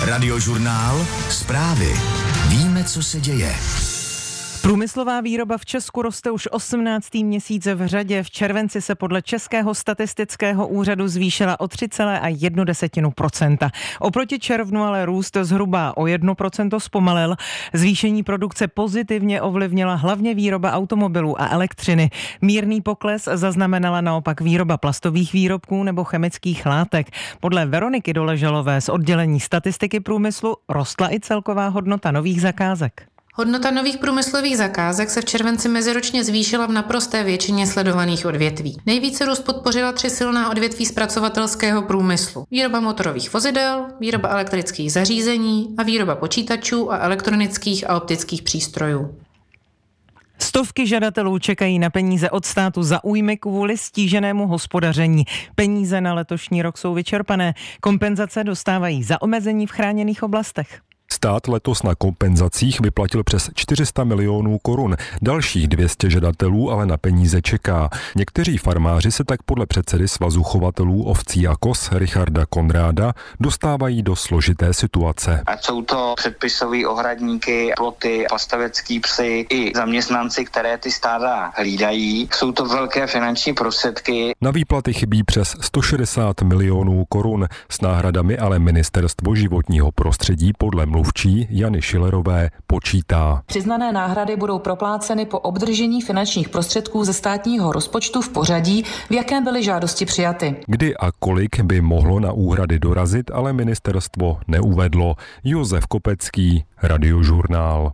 Radiožurnál, zprávy. Víme, co se děje. Průmyslová výroba v Česku roste už 18. měsíc v řadě. V červenci se podle Českého statistického úřadu zvýšila o 3,1%. Oproti červnu ale růst zhruba o 1% zpomalil. Zvýšení produkce pozitivně ovlivnila hlavně výroba automobilů a elektřiny. Mírný pokles zaznamenala naopak výroba plastových výrobků nebo chemických látek. Podle Veroniky Doležalové z oddělení statistiky průmyslu rostla i celková hodnota nových zakázek. Hodnota nových průmyslových zakázek se v červenci meziročně zvýšila v naprosté většině sledovaných odvětví. Nejvíce růst podpořila 3 silná odvětví zpracovatelského průmyslu. Výroba motorových vozidel, výroba elektrických zařízení a výroba počítačů a elektronických a optických přístrojů. Stovky žadatelů čekají na peníze od státu za újmy kvůli stíženému hospodaření. Peníze na letošní rok jsou vyčerpané. Kompenzace dostávají za omezení v chráněných oblastech. Stát letos na kompenzacích vyplatil přes 400 milionů korun. Dalších 200 žadatelů ale na peníze čeká. Někteří farmáři se tak podle předsedy Svazu chovatelů ovcí a koz Richarda Konráda dostávají do složité situace. Ať jsou to předpisové ohradníky, ploty, pastavecký psy i zaměstnanci, které ty stáda hlídají. Jsou to velké finanční prostředky. Na výplaty chybí přes 160 milionů korun. S náhradami ale Ministerstvo životního prostředí podle mluvčí Jany Šilerové počítá. Přiznané náhrady budou propláceny po obdržení finančních prostředků ze státního rozpočtu v pořadí, v jakém byly žádosti přijaty. Kdy a kolik by mohlo na úhrady dorazit, ale ministerstvo neuvedlo. Josef Kopecký, Radiožurnál.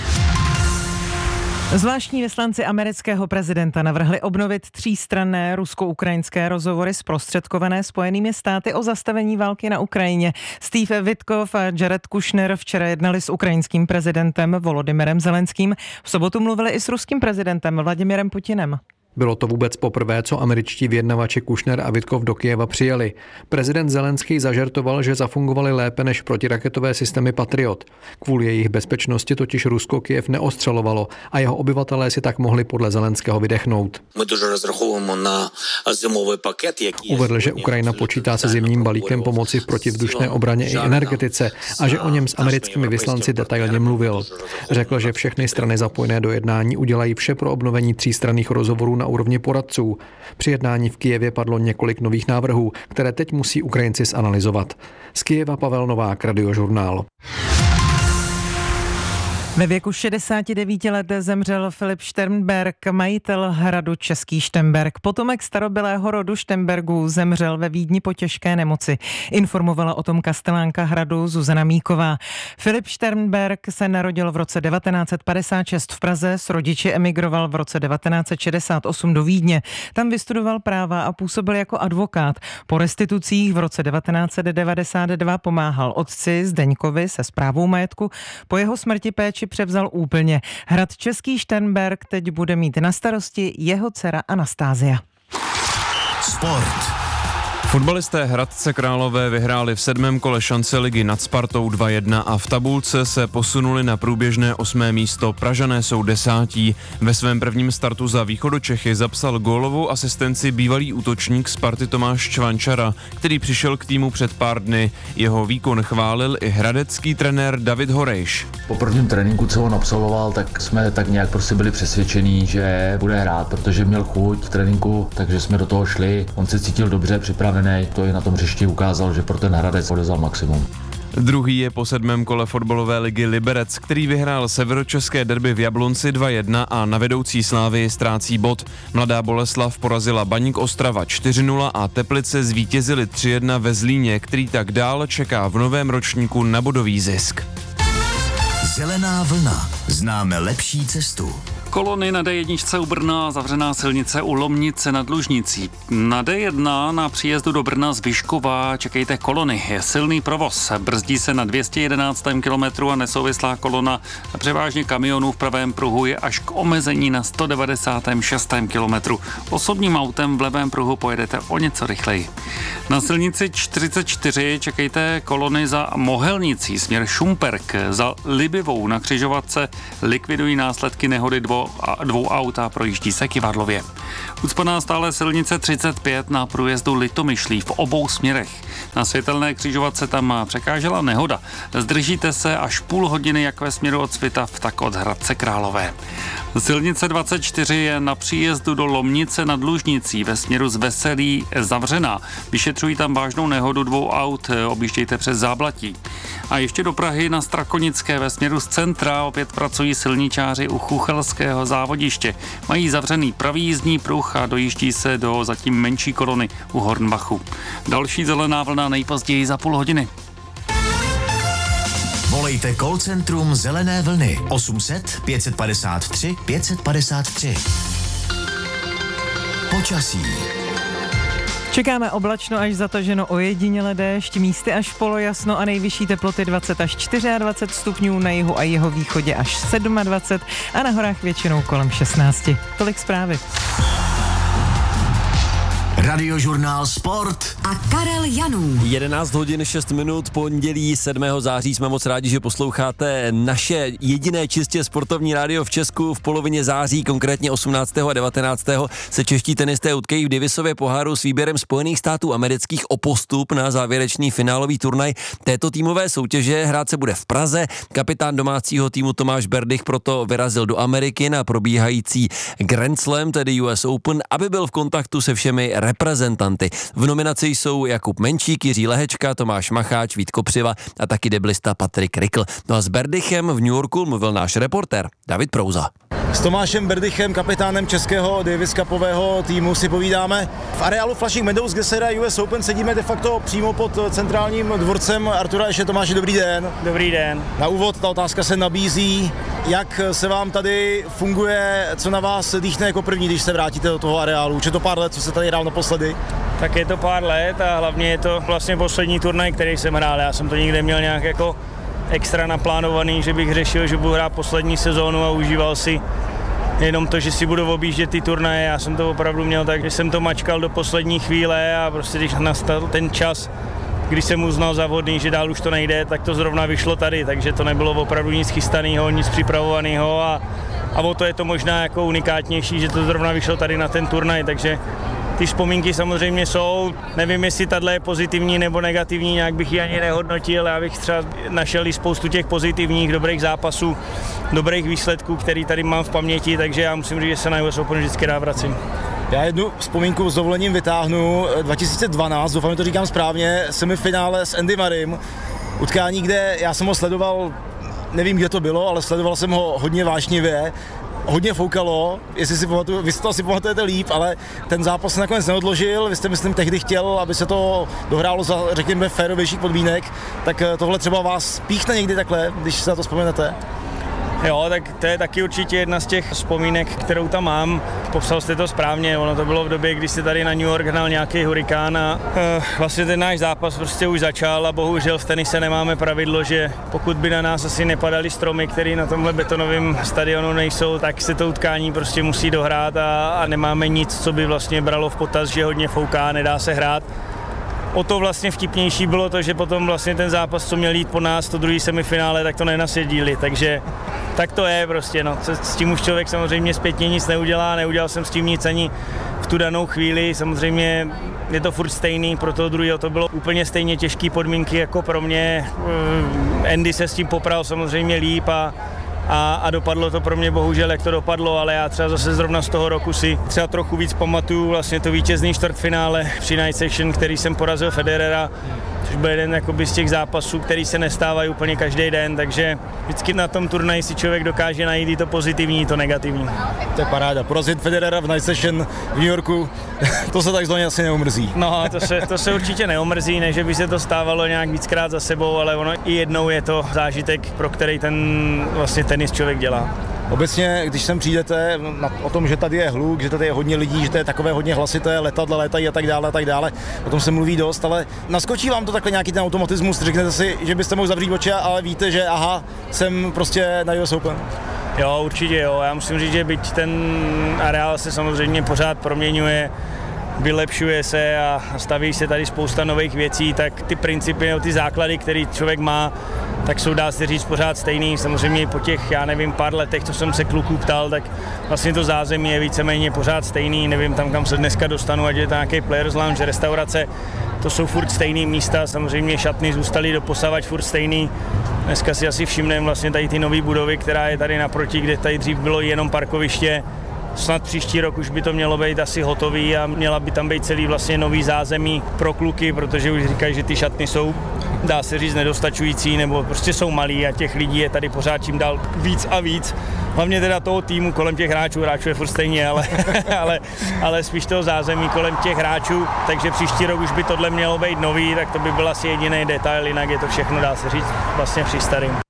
Zvláštní vyslanci amerického prezidenta navrhli obnovit třístranné rusko-ukrajinské rozhovory zprostředkované Spojenými státy o zastavení války na Ukrajině. Steve Witkoff a Jared Kushner včera jednali s ukrajinským prezidentem Volodymyrem Zelenským. V sobotu mluvili i s ruským prezidentem Vladimirem Putinem. Bylo to vůbec poprvé, co američtí vyjednavači Kushner a Witkov do Kyjeva přijeli. Prezident Zelenský zažertoval, že zafungovaly lépe než protiraketové systémy Patriot. Kvůli jejich bezpečnosti totiž Rusko Kyjev neostřelovalo a jeho obyvatelé si tak mohli podle Zelenského vydechnout. Uvedl, že Ukrajina počítá se zimním balíkem pomoci v protivzdušné obraně i energetice a že o něm s americkými vyslanci detailně mluvil. Řekl, že všechny strany zapojené do jednání udělají vše pro obnovení třístranných rozhovorů na úrovni poradců. Při jednání v Kyjevě padlo několik nových návrhů, které teď musí Ukrajinci zanalyzovat. Z Kyjeva Pavel Novák, Radiožurnál. Ve věku 69 let zemřel Filip Šternberg, majitel hradu Český Šternberg. Potomek starobylého rodu Šternbergů zemřel ve Vídni po těžké nemoci. Informovala o tom kastelánka hradu Zuzana Míková. Filip Šternberg se narodil v roce 1956 v Praze, s rodiči emigroval v roce 1968 do Vídně. Tam vystudoval práva a působil jako advokát. Po restitucích v roce 1992 pomáhal otci Zdeňkovi se správou majetku. Po jeho smrti péči převzal úplně. Hrad Český Šternberg teď bude mít na starosti jeho dcera Anastázia. Sport. Fotbalisté Hradce Králové vyhráli v 7. kole šance ligy nad Spartou 2-1 a v tabulce se posunuli na průběžné 8. místo. Pražané jsou 10. Ve svém prvním startu za Východočechy zapsal gólovou asistenci bývalý útočník Sparty Tomáš Čvančara, který přišel k týmu před pár dny. Jeho výkon chválil i hradecký trenér David Horejš. Po prvním tréninku, co on absolvoval, tak jsme tak nějak prostě byli přesvědčení, že bude hrát, protože měl chuť v tréninku, takže jsme do toho šli. On se cítil dobře, připravený. To i na tom hřišti ukázal, že pro ten Hradec odevzal maximum. Druhý je po 7. kole fotbalové ligy Liberec, který vyhrál severočeské derby v Jablonci 2-1 a na vedoucí Slávii ztrácí bod. Mladá Boleslav porazila Baník Ostrava 4-0 a Teplice zvítězili 3-1 ve Zlíně, který tak dál čeká v novém ročníku na bodový zisk. Zelená vlna. Známe lepší cestu. Kolony na D1 u Brna, zavřená silnice u Lomnice nad Lužnicí. Na D1 na příjezdu do Brna z Vyškova čekejte kolony. Je silný provoz. Brzdí se na 211. kilometru a nesouvislá kolona převážně kamionů v pravém pruhu je až k omezení na 196. kilometru. Osobním autem v levém pruhu pojedete o něco rychleji. Na silnici 44 čekejte kolony za Mohelnicí, směr Šumperk. Za Libivou na křižovatce likvidují následky nehody dvou aut a projíždí se kyvadlově. Ucpaná stále silnice 35 na průjezdu Litomyšlí v obou směrech. Na světelné křižovatce tam překážela nehoda. Zdržíte se až půl hodiny jak ve směru od Svitav, tak od Hradce Králové. Silnice 24 je na příjezdu do Lomnice nad Lužnicí ve směru z Veselí zavřená. Vyšetřují tam vážnou nehodu 2 aut, objíždějte přes Záblatí. A ještě do Prahy na Strakonické ve směru z centra opět pracují silničáři u Chuchelského závodiště. Mají zavřený pravý jízdní pruh a dojíždí se do zatím menší kolony u Hornbachu. Další zelená vlna nejpozději za půl hodiny. Volejte call centrum Zelené vlny 800 553 553. Počasí. Čekáme oblačno až zataženo, ojediněle déšť, místy až polojasno a nejvyšší teploty 20 až 24 stupňů, na jihu a jihovýchodě až 27 a na horách většinou kolem 16. Tolik zprávy. Radiožurnál Sport a Karel Janů. 11 hodin 6 minut, pondělí 7. září. Jsme moc rádi, že posloucháte naše jediné čistě sportovní rádio v Česku. V polovině září, konkrétně 18. a 19. se čeští tenisté utkají v Davisově poháru s výběrem Spojených států amerických o postup na závěrečný finálový turnaj této týmové soutěže. Hrát se bude v Praze. Kapitán domácího týmu Tomáš Berdych proto vyrazil do Ameriky na probíhající Grand Slam, tedy US Open, aby byl v kontaktu se všemi reprezentanty. V nominaci jsou Jakub Menčík, Jiří Lehečka, Tomáš Macháč, Vít Kopřiva a taky deblista Patrik Rikl. No a s Berdychem v New Yorku mluvil náš reportér David Prouza. S Tomášem Berdychem, kapitánem českého Davis Cupového týmu, si povídáme v areálu Flushing Meadows, kde se hraje US Open. Sedíme de facto přímo pod centrálním dvorcem Artura Ashe. Tomáši, dobrý den. Dobrý den. Na úvod ta otázka se nabízí. Jak se vám tady funguje, co na vás dýchne jako první, když se vrátíte do toho areálu? Už je to pár let, co se tady hrál naposledy? Tak je to pár let a hlavně je to vlastně poslední turnaj, který jsem hrál. Já jsem to nikde měl nějak jako extra naplánovaný, že bych řešil, že budu hrát poslední sezónu a užíval si jenom to, že si budu objíždět ty turnaje. Já jsem to opravdu měl tak, že jsem to mačkal do poslední chvíle a prostě když nastal ten čas, když jsem uznal za vhodný, že dál už to nejde, tak to zrovna vyšlo tady, takže to nebylo opravdu nic chystaného, nic připravovaného a o to je to možná jako unikátnější, že to zrovna vyšlo tady na ten turnaj, takže ty vzpomínky samozřejmě jsou, nevím, jestli tato je pozitivní nebo negativní, nějak bych ji ani nehodnotil, já bych třeba našel i spoustu těch pozitivních, dobrých zápasů, dobrých výsledků, který tady mám v paměti, takže já musím říct, že se na US Open vždycky rád vracím. Já jednu vzpomínku s dovolením vytáhnu. 2012, doufám, že to říkám správně, semifinále s Andy Murraym, utkání, kde já jsem ho sledoval, nevím, kde to bylo, ale sledoval jsem ho hodně vášnivě. Hodně foukalo, jestli si pamatuju, vy si to asi pamatujete líp, ale ten zápas se nakonec neodložil, vy jste, myslím, tehdy chtěl, aby se to dohrálo za, řekněme, férovějších podmínek, tak tohle třeba vás píchne někdy takhle, když se na to vzpomenete? Jo, tak to je taky určitě jedna z těch vzpomínek, kterou tam mám. Popsal jste to správně, ono to bylo v době, kdy se tady na New York hnal nějaký hurikán a vlastně ten náš zápas prostě už začal a bohužel v tenise nemáme pravidlo, že pokud by na nás asi nepadaly stromy, které na tomhle betonovém stadionu nejsou, tak se to utkání prostě musí dohrát a nemáme nic, co by vlastně bralo v potaz, že hodně fouká, nedá se hrát. O to vlastně vtipnější bylo to, že potom vlastně ten zápas, co měl jít po nás, to druhý semifinále, tak to nenasjedili, takže tak to je prostě, no. S tím už člověk samozřejmě zpětně nic neudělal jsem s tím nic ani v tu danou chvíli, samozřejmě je to furt stejný, pro toho druhého to bylo úplně stejně těžké podmínky jako pro mě. Andy se s tím popral samozřejmě líp a dopadlo to pro mě bohužel, jak to dopadlo, ale já třeba zase zrovna z toho roku si třeba trochu víc pamatuju vlastně to vítězný čtvrtfinále při Night Session, který jsem porazil Federera, což byl jeden jakoby z těch zápasů, který se nestávají úplně každý den, takže vždycky na tom turnaji si člověk dokáže najít i to pozitivní, i to negativní. To je paráda, porazit Federera v Night Session v New Yorku, to se takzvaně asi neomrzí. No, to se určitě neomrzí, ne, že by se to stávalo nějak víckrát za sebou, ale ono i jednou je to zážitek, pro který ten vlastně tenis člověk dělá. Obecně, když sem přijdete o tom, že tady je hluk, že tady je hodně lidí, že to je takové hodně hlasité, letadla létají a tak dále, o tom se mluví dost, ale naskočí vám to takhle nějaký ten automatismus, řeknete si, že byste mohli zavřít oči, ale víte, že aha, jsem prostě na US Open. Jo, určitě jo, já musím říct, že byť ten areál se samozřejmě pořád proměňuje, vylepšuje se a staví se tady spousta nových věcí, tak ty principy, ty základy, které člověk má, tak jsou, dá se říct, pořád stejný. Samozřejmě po těch, já nevím, pár letech, co jsem se kluků ptal, tak vlastně to zázemí je víceméně pořád stejný. Nevím tam, kam se dneska dostanu, ať je to nějaký players lounge, restaurace, to jsou furt stejný místa, samozřejmě šatny zůstaly doposavač furt stejný. Dneska si asi všimneme vlastně tady ty nové budovy, která je tady naproti, kde tady dřív bylo jenom parkoviště. Snad příští rok už by to mělo být asi hotový a měla by tam být celý vlastně nový zázemí pro kluky, protože už říkají, že ty šatny jsou, dá se říct, nedostačující nebo prostě jsou malý a těch lidí je tady pořád čím dál víc a víc. Hlavně teda toho týmu kolem těch hráčů je furt stejně, ale spíš toho zázemí kolem těch hráčů, takže příští rok už by tohle mělo být nový, tak to by byl asi jediný detail, jinak je to všechno, dá se říct, vlastně při starým.